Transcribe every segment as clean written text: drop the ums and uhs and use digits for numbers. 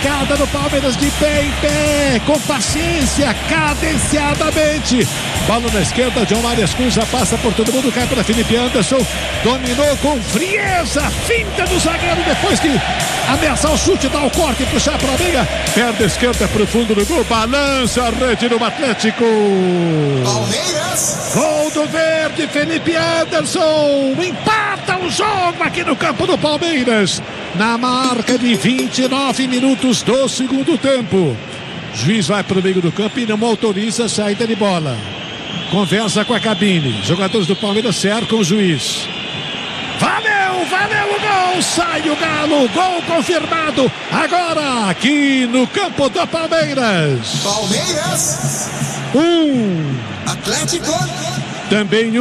arrancada do Palmeiras de pé em pé, com paciência, cadenciadamente. Bola na esquerda, John Arias cruza, passa por todo mundo, cai para Felipe Anderson, dominou com frieza, finta do zagueiro depois de ameaçar o chute, dá o corte e puxar para a meia, perna esquerda para o fundo do gol, balança a rede do Atlético. Palmeiras! Gol do verde, Felipe Anderson, empata o jogo aqui no campo do Palmeiras, na marca de 29 minutos do segundo tempo. Juiz vai para o meio do campo e não autoriza a saída de bola. Conversa com a cabine. Jogadores do Palmeiras cercam o juiz. Valeu o gol, sai o Galo, gol confirmado agora aqui no campo do Palmeiras. Palmeiras, Atlético, também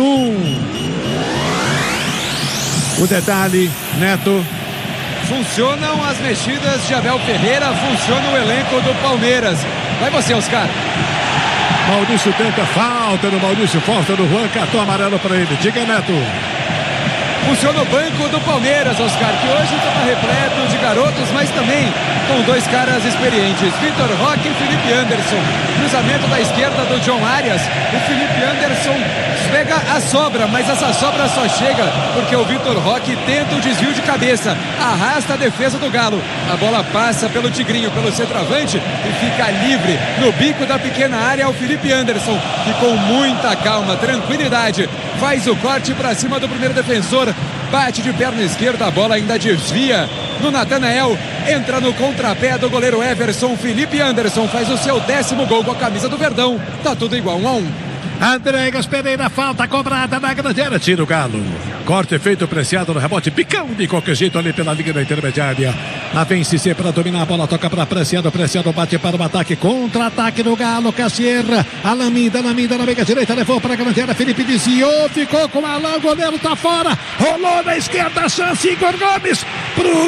o detalhe, Neto. Funcionam as mexidas de Abel Ferreira, funciona o elenco do Palmeiras. Vai você, Oscar. Maurício tenta falta no Maurício, falta no Juan, cartão amarelo para ele. Diga, Neto. Funciona o banco do Palmeiras, Oscar, que hoje está repleto de garotos, mas também com dois caras experientes, Vitor Roque e Felipe Anderson. Cruzamento da esquerda do John Arias, o Felipe Anderson pega a sobra, mas essa sobra só chega porque o Vitor Roque tenta o desvio de cabeça, arrasta a defesa do Galo, a bola passa pelo Tigrinho, pelo centroavante e fica livre no bico da pequena área. O Felipe Anderson, que com muita calma, tranquilidade, faz o corte para cima do primeiro defensor, bate de perna esquerda, a bola ainda desvia no Natanael, entra no contrapé do goleiro Everson. Felipe Anderson faz o seu 10º gol com a camisa do Verdão, tá tudo igual, 1-1. Andreas Pereira, falta cobrada na grande área, tira o Galo. Corte feito, preciado no rebote, picão de qualquer jeito ali pela linha da intermediária. Lá vem Cissé para dominar a bola, toca para Preciado, Preciado bate para o ataque, contra-ataque do Galo, Cassier, Alamida na meia direita, levou para a grande área, Felipe desviou, ficou com o Alain, o goleiro tá fora, rolou na esquerda, chance, Igor Gomes pro